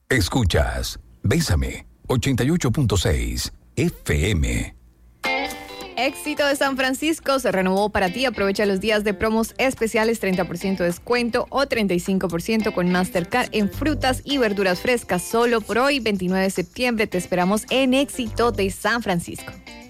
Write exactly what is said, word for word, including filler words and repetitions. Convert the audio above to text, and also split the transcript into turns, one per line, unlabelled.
Escuchas Bésame ochenta y ocho punto seis F M.
Éxito de San Francisco se renovó para ti. Aprovecha los días de promos especiales, treinta por ciento de descuento o treinta y cinco por ciento con Mastercard en frutas y verduras frescas. Solo por hoy, veintinueve de septiembre, te esperamos en Éxito de San Francisco.